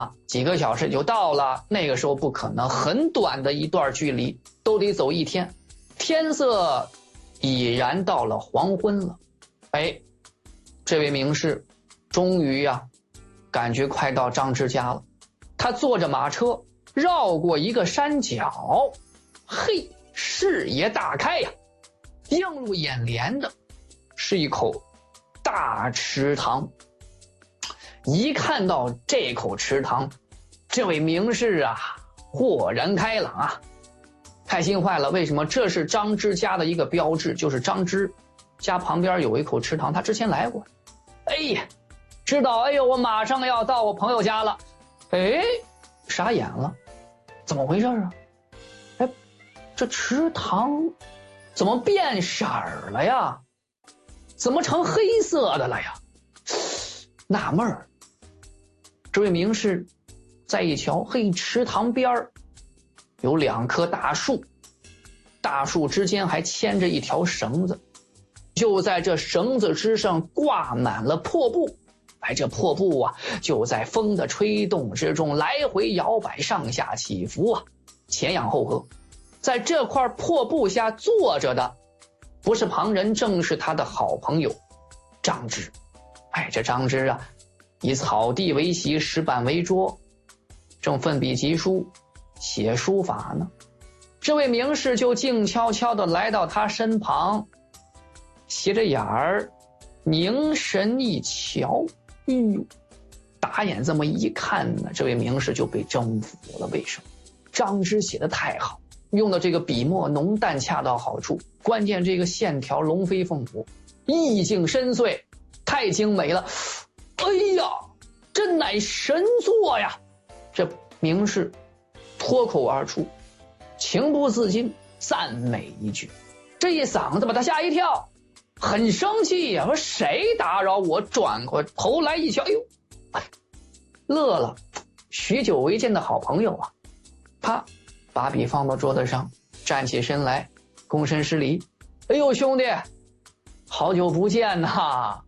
几个小时就到了。那个时候不可能，很短的一段距离都得走一天。天色已然到了黄昏了。这位名士终于感觉快到张芝家了。他坐着马车绕过一个山脚，视野大开呀，映入眼帘的是一口大池塘。一看到这口池塘，这位名士豁然开朗开心坏了。为什么？这是张芝家的一个标志，就是张芝家旁边有一口池塘，他之前来过。知道我马上要到我朋友家了。傻眼了，怎么回事啊？这池塘怎么变色了呀？怎么成黑色的了呀？纳闷儿。这位名士再一瞧，池塘边有2棵大树，大树之间还牵着一条绳子，就在这绳子之上挂满了破布。这破布就在风的吹动之中来回摇摆，上下起伏前仰后合。在这块破布下坐着的不是旁人，正是他的好朋友张芝。这张芝以草地为席，石板为桌，正奋笔疾书写书法呢。这位名士就静悄悄地来到他身旁，斜着眼儿凝神一瞧。打眼这么一看呢，这位名士就被征服了。为什么？张芝写的太好，用的这个笔墨浓淡恰到好处，关键这个线条龙飞凤舞，意境深邃，太精美了。这乃神作呀！这名士脱口而出，情不自禁赞美一句。这一嗓子把他吓一跳，很生气说谁打扰我？转过头来一瞧，乐了。许久未见的好朋友他把笔放到桌子上，站起身来，躬身施礼。兄弟，好久不见呐！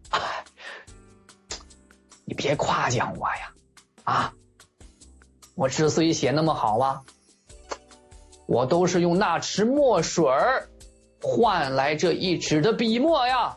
你别夸奖我呀！我之所以写那么好我都是用那池墨水换来这一纸的笔墨呀。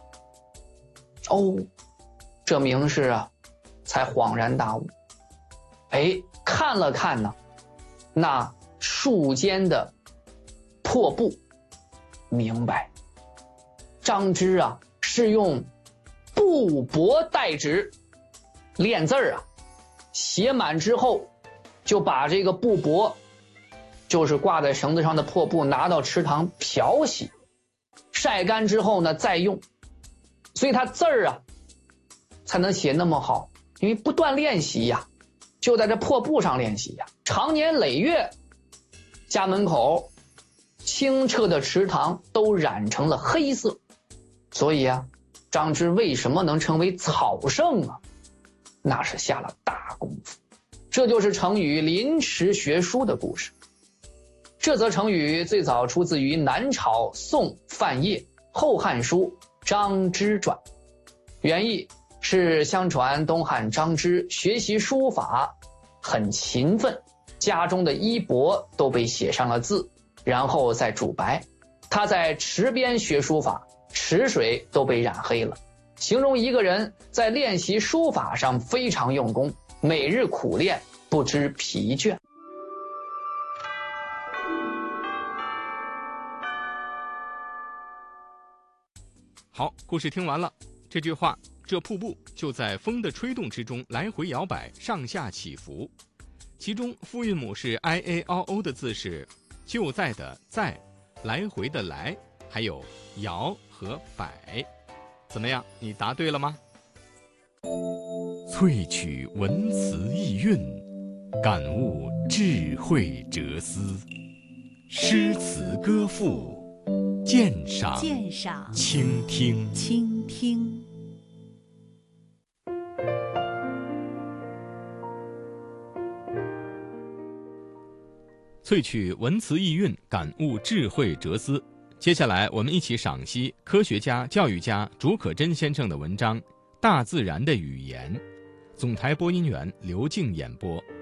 这名士才恍然大悟。看了看那树间的破布，明白张芝是用布帛代纸练字写满之后，就把这个布帛，就是挂在绳子上的破布，拿到池塘漂洗，晒干之后呢再用。所以他字才能写那么好，因为不断练习就在这破布上练习常年累月，家门口清澈的池塘都染成了黑色。所以张芝为什么能成为草圣那是下了大功夫。这就是成语临池学书的故事。这则成语最早出自于南朝宋范晔《后汉书·张芝传》，原意是相传东汉张芝学习书法很勤奋，家中的衣帛都被写上了字，然后再煮白。他在池边学书法，池水都被染黑了，形容一个人在练习书法上非常用功，每日苦练，不知疲倦。 好，故事听完了。这句话，这瀑布就在风的吹动之中来回摇摆，上下起伏。其中复韵母是 i a o o 的字是就在的在，来回的来，还有摇和摆。怎么样，你答对了吗？萃取文辞意蕴，感悟智慧哲思，诗词歌赋，鉴赏倾听。萃取文辞意蕴，感悟智慧哲思。接下来我们一起赏析科学家、教育家竺可桢先生的文章《大自然的语言》。总台播音员刘静演播。